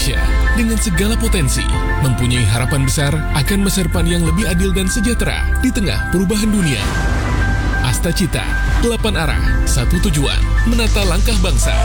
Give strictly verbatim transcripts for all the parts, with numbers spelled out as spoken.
Indonesia dengan segala potensi mempunyai harapan besar akan masa depan yang lebih adil dan sejahtera di tengah perubahan dunia. Astacita, delapan arah, satu tujuan, menata langkah bangsa.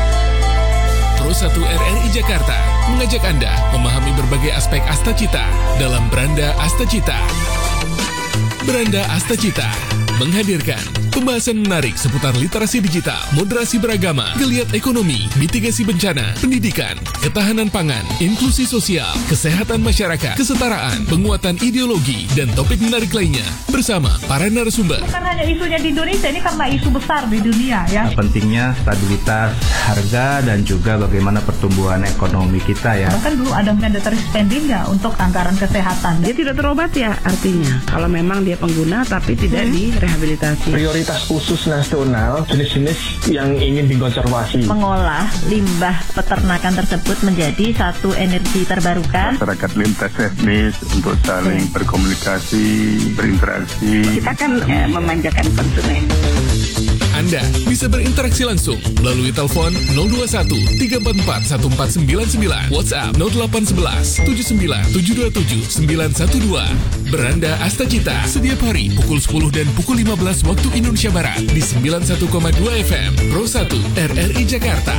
Pro satu R R I Jakarta mengajak Anda memahami berbagai aspek Astacita dalam Beranda Astacita. Beranda Astacita menghadirkan pembahasan menarik seputar literasi digital, moderasi beragama, geliat ekonomi, mitigasi bencana, pendidikan, ketahanan pangan, inklusi sosial, kesehatan masyarakat, kesetaraan, penguatan ideologi, dan topik menarik lainnya bersama para narasumber. Bukan hanya isunya di Indonesia, ini karena isu besar di dunia ya. Pentingnya stabilitas harga dan juga bagaimana pertumbuhan ekonomi kita ya. Bahkan dulu ada mandatory spending ya untuk anggaran kesehatan. Dia tidak terobat ya artinya. Kalau memang dia pengguna tapi tidak hmm. direhabilitasi. Prioritas khusus nasional jenis-jenis yang ingin dikonservasi. Mengolah limbah peternakan tersebut menjadi satu energi terbarukan. Masyarakat lintas etnis untuk saling hmm. berkomunikasi, berinteraksi. Kita kan eh, memanjakan konsumen. Anda bisa berinteraksi langsung melalui telepon nol dua satu tiga empat empat satu empat sembilan sembilan, WhatsApp nol delapan satu satu tujuh sembilan tujuh dua tujuh sembilan satu dua. Beranda Astacita setiap hari pukul sepuluh dan pukul lima belas waktu Indonesia Barat di sembilan puluh satu koma dua F M Pro satu R R I Jakarta.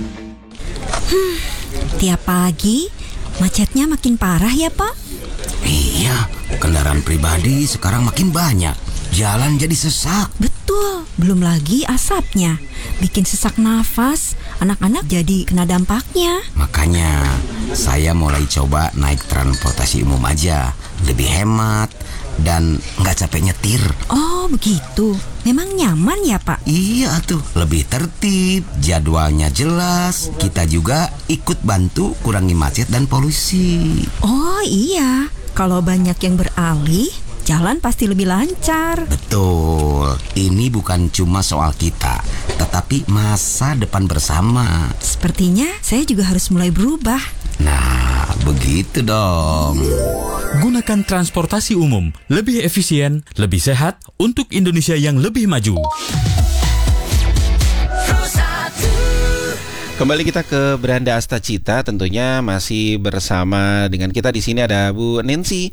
Hmm, tiap pagi macetnya makin parah ya Pak? Iya, kendaraan pribadi sekarang makin banyak. Jalan jadi sesak. Betul, belum lagi asapnya bikin sesak nafas. Anak-anak jadi kena dampaknya. Makanya saya mulai coba naik transportasi umum aja. Lebih hemat dan nggak capek nyetir. Oh begitu, memang nyaman ya Pak? Iya tuh, lebih tertib, jadwalnya jelas. Kita juga ikut bantu kurangi macet dan polusi. Oh iya, kalau banyak yang beralih, jalan pasti lebih lancar. Betul, ini bukan cuma soal kita, tetapi masa depan bersama. Sepertinya saya juga harus mulai berubah. Nah, begitu dong. Gunakan transportasi umum, lebih efisien, lebih sehat, untuk Indonesia yang lebih maju. Kembali kita ke Beranda Astacita, tentunya masih bersama dengan kita di sini ada Bu Nancy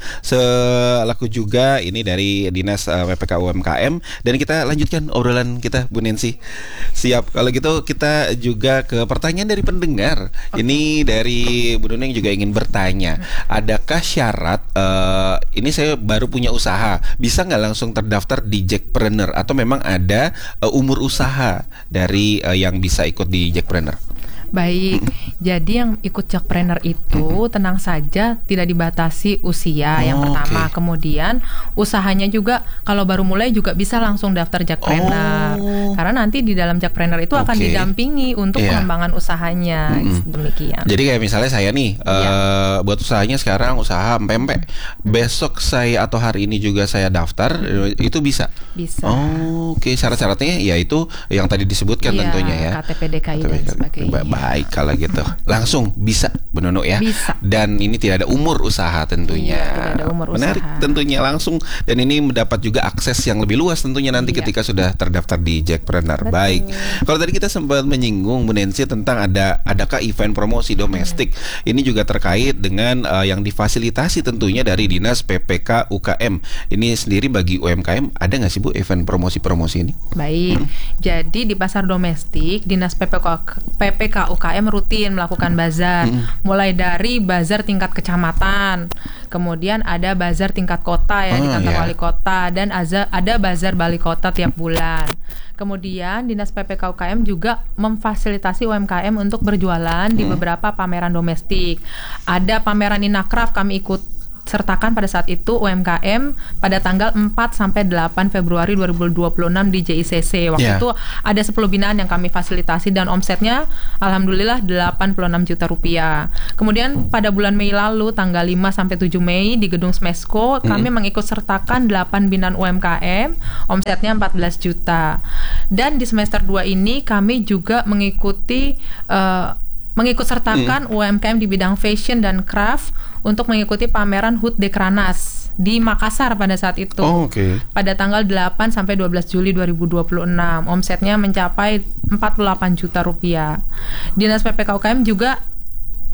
selaku juga ini dari Dinas uh, P P K U M K M, dan kita lanjutkan obrolan kita Bu Nancy. Siap, kalau gitu kita juga ke pertanyaan dari pendengar. Okay. Ini dari Bu Nuneng juga ingin bertanya, adakah syarat uh, ini saya baru punya usaha, bisa nggak langsung terdaftar di Jackpreneur atau memang ada uh, umur usaha dari uh, yang bisa ikut di Jackpreneur? Baik, mm-hmm. jadi yang ikut Jackpreneur itu mm-hmm. tenang saja, tidak dibatasi usia. Oh, yang pertama, okay. Kemudian usahanya juga kalau baru mulai juga bisa langsung daftar Jackpreneur. Oh. Karena nanti di dalam Jackpreneur itu okay. akan didampingi untuk yeah. pengembangan usahanya. Mm-hmm. Demikian. Jadi kayak misalnya saya nih yeah. uh, buat usahanya sekarang usaha empempe. Besok saya atau hari ini juga saya daftar, itu bisa. Bisa. Oh, oke. Okay. Syarat-syaratnya yaitu yang tadi disebutkan yeah, tentunya ya. K T P D K I dan sebagainya. Baik kalau gitu, langsung bisa Bu Nunu ya. Bisa. Dan ini tidak ada umur usaha tentunya. Iya, tidak ada umur menarik usaha. Tentunya langsung, dan ini mendapat juga akses yang lebih luas tentunya nanti iya. ketika sudah terdaftar di Jackpreneur. Betul. Baik. Kalau tadi kita sempat menyinggung Bu Nancy tentang ada adakah event promosi domestik. Hmm. Ini juga terkait dengan uh, yang difasilitasi tentunya dari Dinas P P K U K M. Ini sendiri bagi U M K M ada nggak sih Bu event promosi-promosi ini? Baik. Hmm. Jadi di pasar domestik Dinas P P K P P K U K M rutin melakukan bazar, hmm. mulai dari bazar tingkat kecamatan, kemudian ada bazar tingkat kota ya, oh, di kantor yeah. wali kota, dan ada, ada bazar bali kota tiap bulan. Kemudian Dinas P P K U K M juga memfasilitasi U M K M untuk berjualan hmm. di beberapa pameran domestik. Ada pameran Inakraf kami ikut sertakan pada saat itu U M K M pada tanggal empat sampai delapan Februari dua ribu dua puluh enam di J I C C. Waktu yeah. itu ada sepuluh binaan yang kami fasilitasi dan omsetnya alhamdulillah delapan puluh enam juta rupiah. Kemudian pada bulan Mei lalu tanggal lima sampai tujuh Mei di Gedung Smesco mm. kami mengikut sertakan delapan binaan U M K M, omsetnya empat belas juta. Dan di semester dua ini kami juga mengikuti uh, mengikut sertakan mm. U M K M di bidang fashion dan craft untuk mengikuti pameran H U T Dekranas di Makassar pada saat itu. Oh, okay. Pada tanggal delapan sampai dua belas Juli dua ribu dua puluh enam. Omsetnya mencapai empat puluh delapan juta rupiah. Dinas P P K U K M juga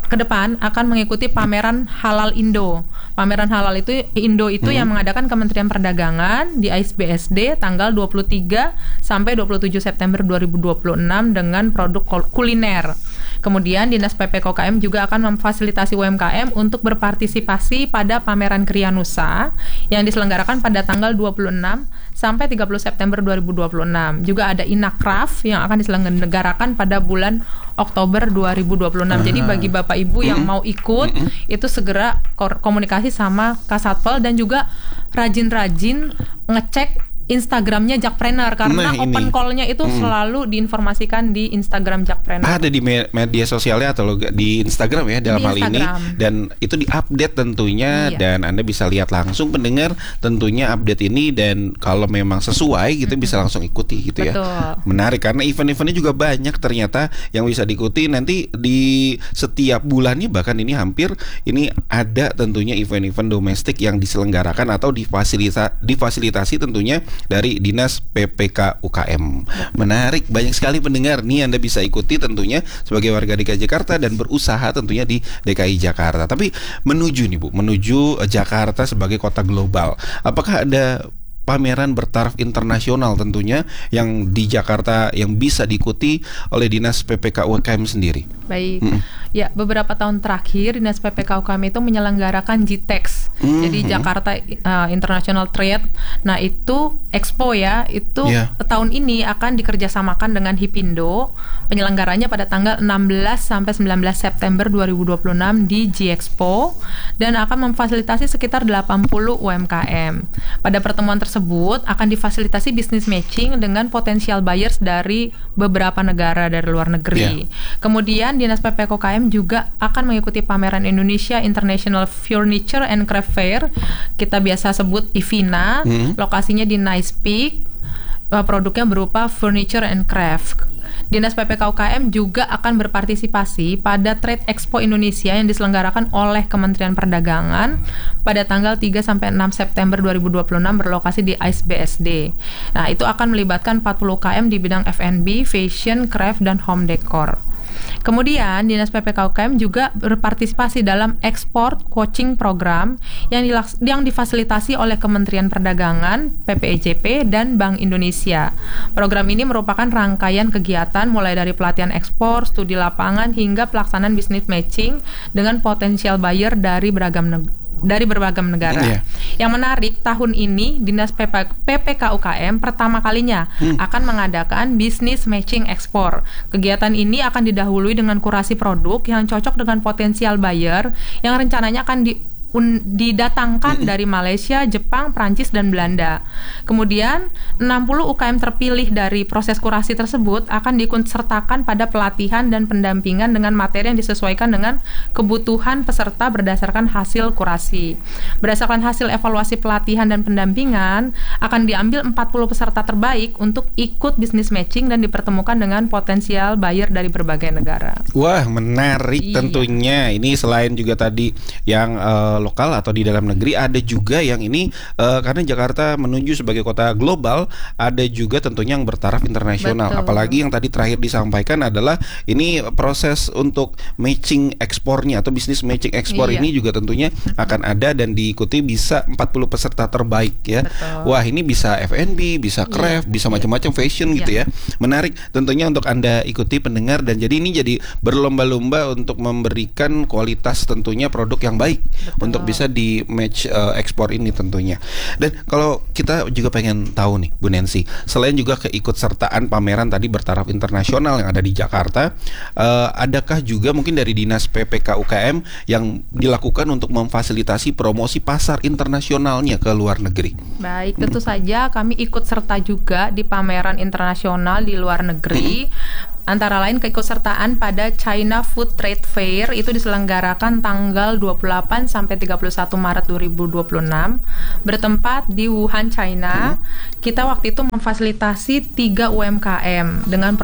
ke depan akan mengikuti pameran Halal Indo. Pameran Halal itu Indo itu hmm. yang mengadakan Kementerian Perdagangan di A I S B S D tanggal dua puluh tiga sampai dua puluh tujuh September dua ribu dua puluh enam dengan produk kuliner. Kemudian Dinas P P K U K M juga akan memfasilitasi U M K M untuk berpartisipasi pada pameran Krianusa yang diselenggarakan pada tanggal dua puluh enam sampai tiga puluh September dua ribu dua puluh enam. Juga ada Inakraf yang akan diselenggarakan pada bulan Oktober dua ribu dua puluh enam. Jadi bagi Bapak Ibu yang mau ikut itu segera komunikasi sama Kasatpol dan juga rajin-rajin ngecek Instagramnya Jakpreneur karena nah, open call-nya itu hmm. selalu diinformasikan di Instagram Jakpreneur. Ada di me- media sosialnya atau di Instagram ya dalam di hal Instagram. Ini dan itu diupdate tentunya iya. Dan Anda bisa lihat langsung pendengar tentunya update ini dan kalau memang sesuai gitu mm-hmm. bisa langsung ikuti gitu. Betul. Ya. Menarik karena event-eventnya juga banyak ternyata yang bisa diikuti nanti di setiap bulannya bahkan ini hampir ini ada tentunya event-event domestik yang diselenggarakan atau difasilita- difasilitasi tentunya dari Dinas P P K U K M. Menarik, banyak sekali pendengar nih Anda bisa ikuti tentunya sebagai warga D K I Jakarta dan berusaha tentunya di D K I Jakarta. Tapi menuju nih Bu, menuju Jakarta sebagai kota global. Apakah ada pameran bertaraf internasional tentunya yang di Jakarta yang bisa diikuti oleh Dinas P P K U K M sendiri? Baik, hmm. ya beberapa tahun terakhir Dinas P P K U K M itu menyelenggarakan G T E X, hmm. jadi Jakarta uh, International Trade. Nah itu Expo ya, itu yeah. tahun ini akan dikerjasamakan dengan Hipindo. Penyelenggaranya pada tanggal enam belas sampai sembilan belas September dua ribu dua puluh enam di G Expo dan akan memfasilitasi sekitar delapan puluh U M K M. Pada pertemuan tersebut tersebut akan difasilitasi business matching dengan potensial buyers dari beberapa negara dari luar negeri. Yeah. Kemudian Dinas P P K U K M juga akan mengikuti pameran Indonesia International Furniture and Craft Fair, kita biasa sebut I F I N A, hmm. lokasinya di Nice Peak. Produknya berupa furniture and craft. Dinas P P K U K M juga akan berpartisipasi pada Trade Expo Indonesia yang diselenggarakan oleh Kementerian Perdagangan pada tanggal tiga sampai enam September dua ribu dua puluh enam berlokasi di A I S B S D. Nah, itu akan melibatkan empat puluh U K M di bidang F and B, fashion, craft, dan home decor. Kemudian Dinas P P K U K M juga berpartisipasi dalam Export Coaching Program yang, dilaks- yang difasilitasi oleh Kementerian Perdagangan, P P E J P, dan Bank Indonesia. Program ini merupakan rangkaian kegiatan mulai dari pelatihan ekspor, studi lapangan, hingga pelaksanaan business matching dengan potensial buyer dari beragam negara. dari berbagai negara. Yeah. Yang menarik, tahun ini Dinas P P K U K M pertama kalinya hmm. akan mengadakan business matching ekspor. Kegiatan ini akan didahului dengan kurasi produk yang cocok dengan potensial buyer yang rencananya akan di Un, didatangkan mm-hmm. dari Malaysia, Jepang, Prancis, dan Belanda. Kemudian enam puluh U K M terpilih dari proses kurasi tersebut akan diikutsertakan pada pelatihan dan pendampingan dengan materi yang disesuaikan dengan kebutuhan peserta berdasarkan hasil kurasi. Berdasarkan hasil evaluasi pelatihan dan pendampingan akan diambil empat puluh peserta terbaik untuk ikut business matching dan dipertemukan dengan potensial buyer dari berbagai negara. Wah, menarik iya. tentunya. Ini selain juga tadi yang uh, lokal atau di dalam negeri, ada juga yang ini uh, karena Jakarta menuju sebagai kota global, ada juga tentunya yang bertaraf internasional. Betul. Apalagi yang tadi terakhir disampaikan adalah ini proses untuk matching ekspornya atau bisnis matching ekspor iya. ini juga tentunya akan ada dan diikuti bisa empat puluh peserta terbaik ya. Betul. Wah, ini bisa F and B, bisa craft, iya. bisa macam-macam fashion iya. gitu ya. Menarik tentunya untuk Anda ikuti pendengar, dan jadi ini jadi berlomba-lomba untuk memberikan kualitas tentunya produk yang baik. Betul. Untuk bisa di match uh, ekspor ini tentunya. Dan kalau kita juga pengen tahu nih Bu Nancy, selain juga keikutsertaan pameran tadi bertaraf internasional yang ada di Jakarta, uh, adakah juga mungkin dari Dinas P P K U K M yang dilakukan untuk memfasilitasi promosi pasar internasionalnya ke luar negeri? Baik, tentu hmm. saja kami ikut serta juga di pameran internasional di luar negeri. Hmm. Antara lain keikutsertaan pada China Food Trade Fair itu diselenggarakan tanggal dua puluh delapan sampai tiga puluh satu Maret dua ribu dua puluh enam bertempat di Wuhan, China. Kita waktu itu memfasilitasi tiga U M K M dengan produk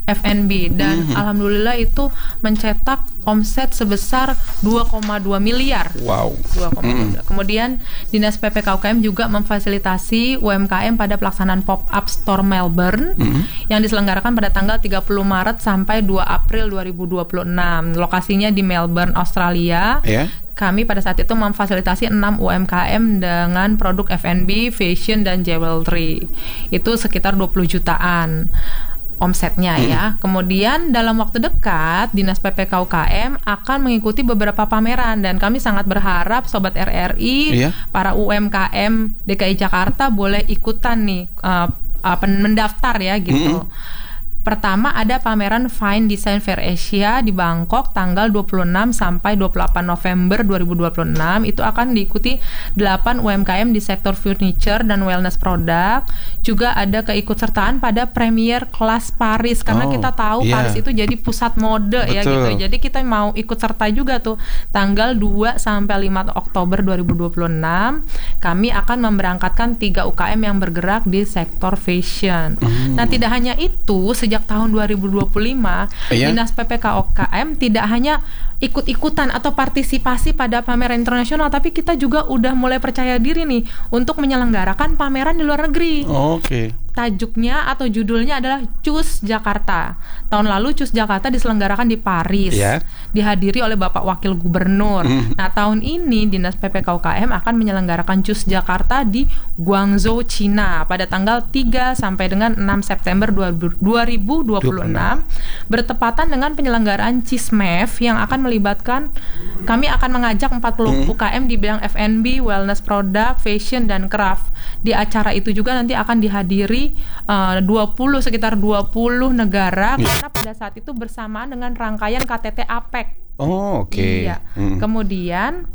F and B dan Mhm. alhamdulillah itu mencetak omset sebesar dua koma dua miliar. Wow. dua koma dua. Mhm. Kemudian Dinas P P K U K M juga memfasilitasi U M K M pada pelaksanaan pop-up store Melbourne Mhm. yang diselenggarakan pada tanggal tiga puluh Maret sampai dua April dua ribu dua puluh enam. Lokasinya di Melbourne, Australia. Ya. Kami pada saat itu memfasilitasi enam U M K M dengan produk F and B, fashion, dan jewelry. Itu sekitar dua puluh jutaan omsetnya ya. Kemudian dalam waktu dekat Dinas P P K U K M akan mengikuti beberapa pameran dan kami sangat berharap Sobat R R I, Iya. para U M K M D K I Jakarta boleh ikutan nih uh, uh, pen- mendaftar ya gitu. Pertama ada pameran Fine Design Fair Asia di Bangkok tanggal dua puluh enam sampai dua puluh delapan November dua ribu dua puluh enam. Itu akan diikuti delapan U M K M di sektor furniture dan wellness product. Juga ada keikutsertaan pada Premier Class Paris karena Oh, kita tahu iya. Paris itu jadi pusat mode ya Betul. gitu. Jadi kita mau ikut serta juga tuh tanggal dua sampai lima Oktober dua ribu dua puluh enam. Kami akan memberangkatkan tiga U K M yang bergerak di sektor fashion. Hmm. Nah, tidak hanya itu, sejak tahun dua ribu dua puluh lima, Iya. Dinas P P K U K M tidak hanya ikut-ikutan atau partisipasi pada pameran internasional, tapi kita juga udah mulai percaya diri nih untuk menyelenggarakan pameran di luar negeri. Oke. Tajuknya atau judulnya adalah Cus Jakarta. Tahun lalu Cus Jakarta diselenggarakan di Paris, Ya. dihadiri oleh Bapak Wakil Gubernur. Hmm. Nah, tahun ini Dinas P P K U K M akan menyelenggarakan Cus Jakarta di Guangzhou, Cina pada tanggal tiga sampai dengan enam September dua ribu dua puluh enam, bertepatan dengan penyelenggaraan CISMEF yang akan melibatkan, kami akan mengajak empat puluh Hmm. U K M di bidang F and B, wellness product, fashion, dan craft. Di acara itu juga nanti akan dihadiri uh, dua puluh sekitar dua puluh negara Ya. karena pada saat itu bersamaan dengan rangkaian K T T APEC. Oh, oke. Iya. Hmm. Kemudian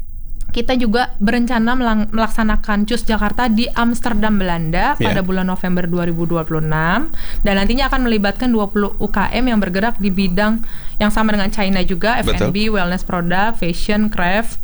kita juga berencana melang- melaksanakan Cus Jakarta di Amsterdam, Belanda Ya. pada bulan November dua ribu dua puluh enam dan nantinya akan melibatkan dua puluh U K M yang bergerak di bidang yang sama dengan China juga, F and B, wellness product, fashion, craft,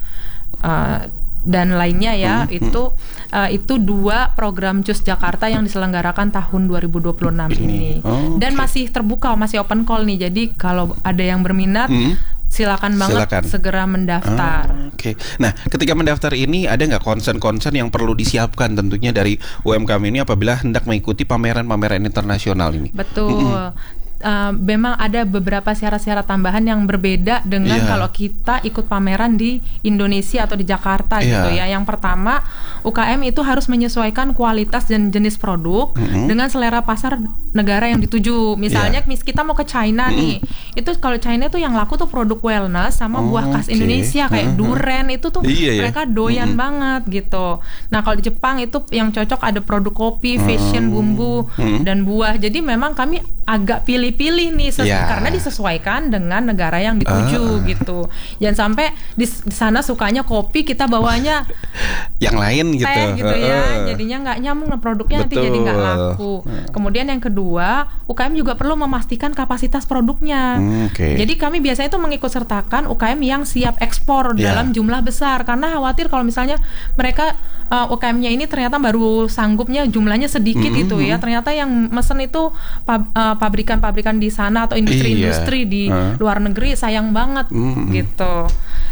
uh, dan lainnya ya. Hmm, itu uh, itu dua program Cus Jakarta yang diselenggarakan tahun dua ribu dua puluh enam ini. Oh, Dan oke. masih terbuka, masih open call nih. Jadi kalau ada yang berminat, Hmm. silakan banget Silakan. segera mendaftar. Ah, Oke. Nah, ketika mendaftar ini ada nggak concern-concern yang perlu disiapkan tentunya dari U M K M ini apabila hendak mengikuti pameran-pameran internasional ini? Betul. Mm-mm. Uh, memang ada beberapa syarat-syarat tambahan yang berbeda dengan Iya. kalau kita ikut pameran di Indonesia atau di Jakarta Iya. gitu ya. Yang pertama, U K M itu harus menyesuaikan kualitas dan jenis produk Mm-mm. dengan selera pasar negara yang dituju. Misalnya, Iya. mis kita mau ke China nih, itu kalau China itu yang laku tuh produk wellness sama Oh, buah khas oke. Indonesia kayak Mm-mm. durian itu tuh Iya ya. mereka doyan Mm-mm. banget gitu. Nah, kalau di Jepang itu yang cocok ada produk kopi, fashion, Mm. bumbu, Mm. dan buah. Jadi memang kami agak pilih-pilih nih ses- Ya. karena disesuaikan dengan negara yang dituju Ah. gitu. Jangan sampai di, di sana sukanya kopi, kita bawanya Yang lain gitu. teh gitu ya. Heeh. Jadinya nggak nyambung, produknya nanti jadi nggak Betul. laku. Kemudian yang kedua, U K M juga perlu memastikan kapasitas produknya. Hmm, oke. Jadi kami biasanya itu mengikut sertakan U K M yang siap ekspor Ya. dalam jumlah besar karena khawatir kalau misalnya mereka uh, U K M-nya ini ternyata baru sanggupnya jumlahnya sedikit Mm-hmm. gitu ya. Ternyata yang mesen itu pab- uh, pabrikan-pabrikan di sana atau industri-industri Iya. di Uh. luar negeri, sayang banget Mm-mm. gitu.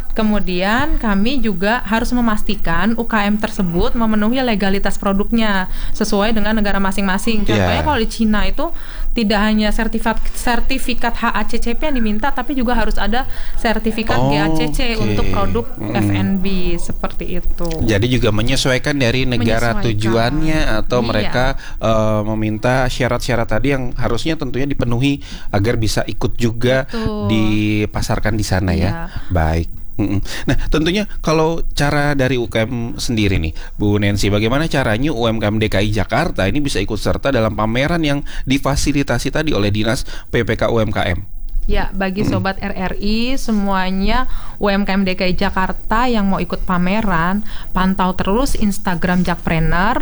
Kemudian kami juga harus memastikan U K M tersebut memenuhi legalitas produknya sesuai dengan negara masing-masing. Contohnya Yeah. kalau di Cina itu tidak hanya sertifikat sertifikat H A C C P yang diminta, tapi juga harus ada sertifikat Oh, G A C C oke. untuk produk Mm. F and B seperti itu. Jadi juga menyesuaikan dari negara Menyesuaikan. tujuannya atau Iya. mereka eh, meminta syarat-syarat tadi yang harusnya tentunya dipenuhi agar bisa ikut juga Betul. dipasarkan di sana ya. Iya. Baik. Mm-mm. Nah, tentunya kalau cara dari U K M sendiri nih, Bu Nancy, bagaimana caranya U M K M D K I Jakarta ini bisa ikut serta dalam pameran yang difasilitasi tadi oleh Dinas P P K U M K M? Ya, bagi sobat R R I semuanya U M K M D K I Jakarta yang mau ikut pameran, pantau terus Instagram Jakpreneur,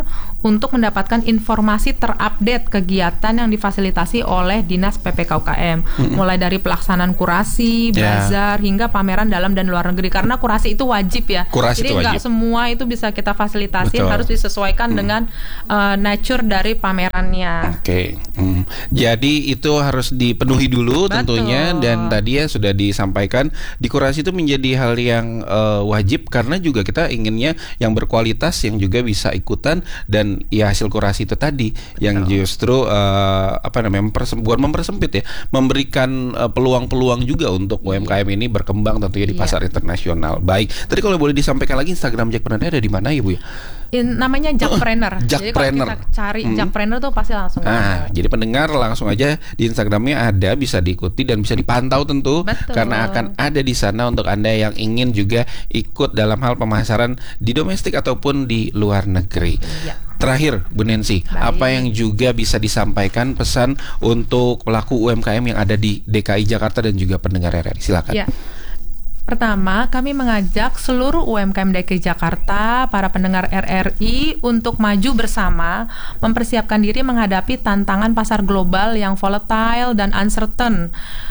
untuk mendapatkan informasi terupdate kegiatan yang difasilitasi oleh Dinas P P K U K M, mm-hmm. mulai dari pelaksanaan kurasi, bazar, yeah. hingga pameran dalam dan luar negeri. Karena kurasi itu wajib ya, kurasi jadi nggak semua itu bisa kita fasilitasi, harus disesuaikan mm. dengan uh, nature dari pamerannya. Oke, okay. mm. jadi itu harus dipenuhi dulu. Betul. Tentunya, dan tadi ya sudah disampaikan di kurasi itu menjadi hal yang uh, wajib karena juga kita inginnya yang berkualitas yang juga bisa ikutan, dan ya hasil kurasi itu tadi yang justru uh, apa namanya mempersem, bukan mempersempit ya, memberikan uh, peluang-peluang juga untuk U M K M ini berkembang tentunya di pasar yeah. internasional. Baik, tadi kalau boleh disampaikan lagi Instagram Jackpreneur ada di mana ya Bu ya? In, namanya Jackpreneur. Jackpreneur. Jadi kalau kita cari hmm. Jackpreneur tuh pasti langsung. Nah, jadi pendengar langsung aja di Instagramnya ada, bisa diikuti dan bisa dipantau tentu. Betul. Karena akan ada di sana untuk Anda yang ingin juga ikut dalam hal pemasaran di domestik ataupun di luar negeri. Ya. Terakhir, Bu Nancy, baik. Apa yang juga bisa disampaikan pesan untuk pelaku U M K M yang ada di D K I Jakarta dan juga pendengar R R I? Silakan. Ya. Pertama, kami mengajak seluruh U M K M D K I Jakarta, para pendengar R R I untuk maju bersama, mempersiapkan diri menghadapi tantangan pasar global yang volatile dan uncertain.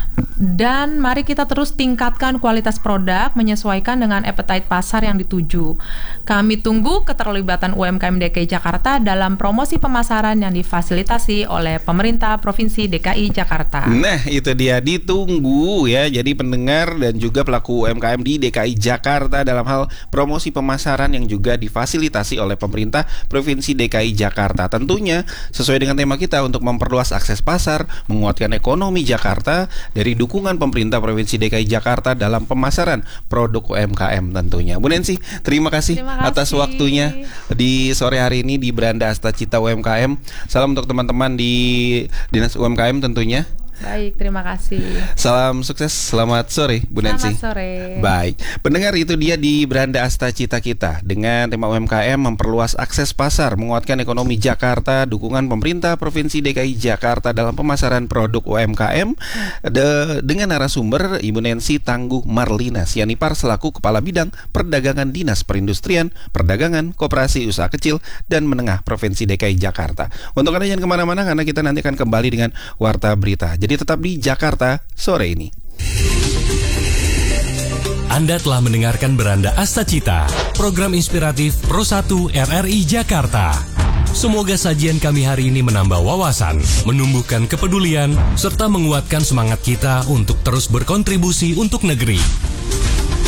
Dan mari kita terus tingkatkan kualitas produk menyesuaikan dengan appetite pasar yang dituju. Kami tunggu keterlibatan U M K M D K I Jakarta dalam promosi pemasaran yang difasilitasi oleh pemerintah Provinsi D K I Jakarta. Nah, itu dia, ditunggu ya. Jadi pendengar dan juga pelaku U M K M di D K I Jakarta dalam hal promosi pemasaran yang juga difasilitasi oleh pemerintah Provinsi D K I Jakarta. Tentunya sesuai dengan tema kita untuk memperluas akses pasar, menguatkan ekonomi Jakarta dari dukungan pemerintah Provinsi D K I Jakarta dalam pemasaran produk U M K M tentunya. Bu Nancy, terima kasih, terima kasih atas waktunya di sore hari ini di Beranda Astacita U M K M. Salam untuk teman-teman di Dinas U M K M tentunya. Baik, terima kasih. Salam sukses, selamat sore Bu Nancy. Selamat sore. Baik, pendengar, itu dia di Beranda Astacita kita dengan tema U M K M memperluas akses pasar, menguatkan ekonomi Jakarta, dukungan pemerintah Provinsi D K I Jakarta dalam pemasaran produk U M K M de, dengan narasumber Ibu Nancy Tangguh Marlina Sianipar selaku Kepala Bidang Perdagangan Dinas Perindustrian, Perdagangan, Koperasi Usaha Kecil dan Menengah Provinsi D K I Jakarta. Untuk Anda jangan kemana-mana karena kita nanti akan kembali dengan Warta Berita. Jadi tetap di Jakarta sore ini. Anda telah mendengarkan Beranda Astacita, program inspiratif Pro satu R R I Jakarta. Semoga sajian kami hari ini menambah wawasan, menumbuhkan kepedulian, serta menguatkan semangat kita untuk terus berkontribusi untuk negeri.